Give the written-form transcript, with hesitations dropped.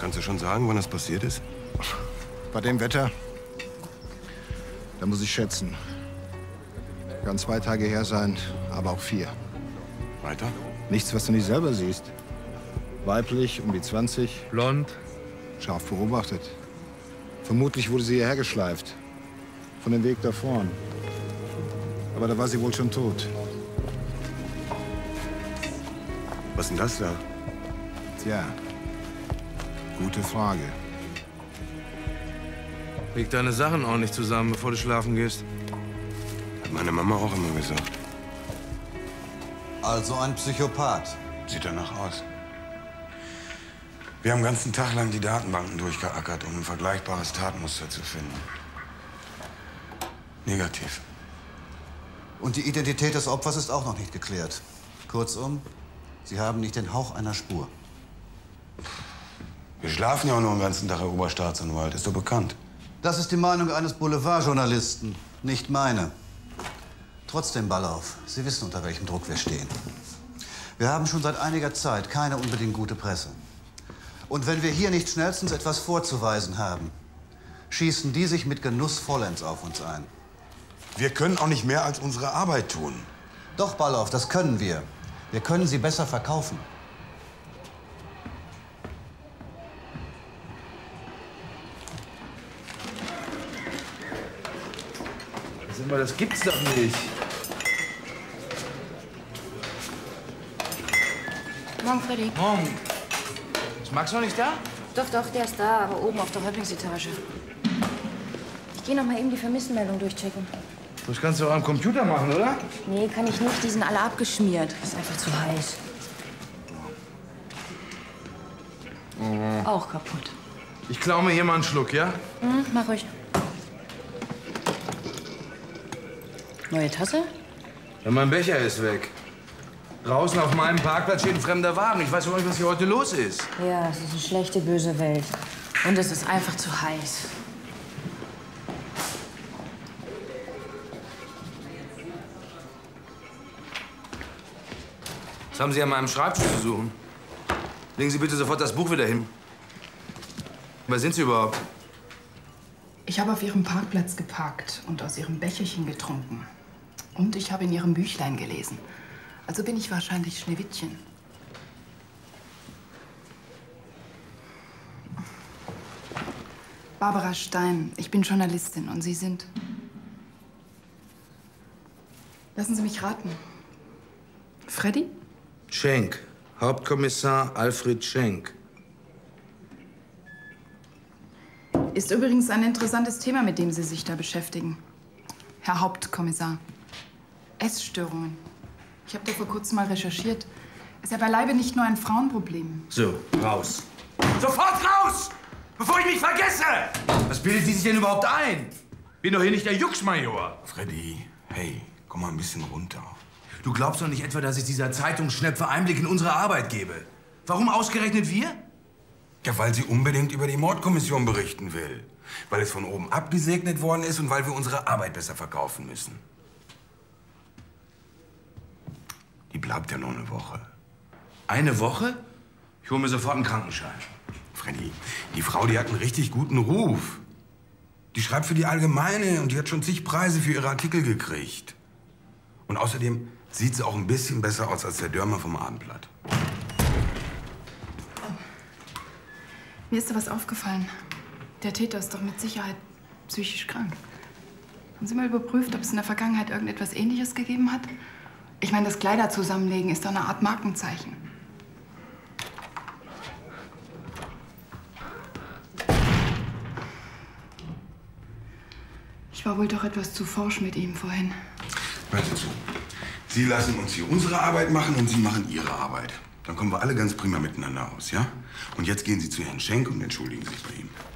Kannst du schon sagen, wann das passiert ist? Bei dem Wetter? Da muss ich schätzen. Kann 2 Tage her sein, aber auch 4. Weiter? Nichts, was du nicht selber siehst. Weiblich, um die 20. Blond. Scharf beobachtet. Vermutlich wurde sie hierher geschleift. Von dem Weg da vorn. Aber da war sie wohl schon tot. Was ist denn das da? Tja, gute Frage. Leg deine Sachen ordentlich zusammen, bevor du schlafen gehst. Hat meine Mama auch immer gesagt. Also ein Psychopath. Sieht danach aus. Wir haben den ganzen Tag lang die Datenbanken durchgeackert, um ein vergleichbares Tatmuster zu finden. Negativ. Und die Identität des Opfers ist auch noch nicht geklärt. Kurzum, Sie haben nicht den Hauch einer Spur. Wir schlafen ja auch nur den ganzen Tag, Herr Oberstaatsanwalt. Ist doch bekannt. Das ist die Meinung eines Boulevardjournalisten, nicht meine. Trotzdem, Ballauf, Sie wissen, unter welchem Druck wir stehen. Wir haben schon seit einiger Zeit keine unbedingt gute Presse. Und wenn wir hier nicht schnellstens etwas vorzuweisen haben, schießen die sich mit Genuss vollends auf uns ein. Wir können auch nicht mehr als unsere Arbeit tun. Doch, Ballauf, das können wir. Wir können sie besser verkaufen. Sag mal, das gibt's doch nicht. Morgen, Freddy. Morgen. Ist Max noch nicht da? Doch, der ist da, aber oben auf der Häuptlingsetage. Ich gehe noch mal eben die Vermisstenmeldung durchchecken. Das kannst du auch am Computer machen, oder? Nee, kann ich nicht. Die sind alle abgeschmiert. Ist einfach zu heiß. Auch kaputt. Ich klau mir hier mal einen Schluck, ja? Mach ruhig. Neue Tasse? Ja, mein Becher ist weg. Draußen auf meinem Parkplatz steht ein fremder Wagen. Ich weiß überhaupt nicht, was hier heute los ist. Ja, es ist eine schlechte, böse Welt. Und es ist einfach zu heiß. Was haben Sie an meinem Schreibtisch zu suchen? Legen Sie bitte sofort das Buch wieder hin. Wer sind Sie überhaupt? Ich habe auf Ihrem Parkplatz geparkt und aus Ihrem Becherchen getrunken. Und ich habe in Ihrem Büchlein gelesen. Also bin ich wahrscheinlich Schneewittchen. Barbara Stein, ich bin Journalistin und Sie sind? Lassen Sie mich raten. Freddy? Schenk. Hauptkommissar Alfred Schenk. Ist übrigens ein interessantes Thema, mit dem Sie sich da beschäftigen. Herr Hauptkommissar. Essstörungen. Ich habe da vor kurzem mal recherchiert. Ist ja beileibe nicht nur ein Frauenproblem. So, raus. Sofort raus! Bevor ich mich vergesse! Was bildet Sie sich denn überhaupt ein? Bin doch hier nicht der Juxmajor. Freddy, hey, komm mal ein bisschen runter. Du glaubst doch nicht etwa, dass ich dieser Zeitungsschnepfe Einblick in unsere Arbeit gebe. Warum ausgerechnet wir? Ja, weil sie unbedingt über die Mordkommission berichten will. Weil es von oben abgesegnet worden ist und weil wir unsere Arbeit besser verkaufen müssen. Die bleibt ja nur eine Woche. Eine Woche? Ich hole mir sofort einen Krankenschein. Freddy, die Frau, die hat einen richtig guten Ruf. Die schreibt für die Allgemeine und die hat schon zig Preise für ihre Artikel gekriegt. Und außerdem sieht sie auch ein bisschen besser aus als der Dörmer vom Abendblatt. Mir ist da was aufgefallen. Der Täter ist doch mit Sicherheit psychisch krank. Haben Sie mal überprüft, ob es in der Vergangenheit irgendetwas Ähnliches gegeben hat? Ich meine, das Kleider zusammenlegen ist doch eine Art Markenzeichen. Ich war wohl doch etwas zu forsch mit ihm vorhin. Hören Sie zu. Sie lassen uns hier unsere Arbeit machen und Sie machen Ihre Arbeit. Dann kommen wir alle ganz prima miteinander aus, ja? Und jetzt gehen Sie zu Herrn Schenk und entschuldigen sich bei ihm.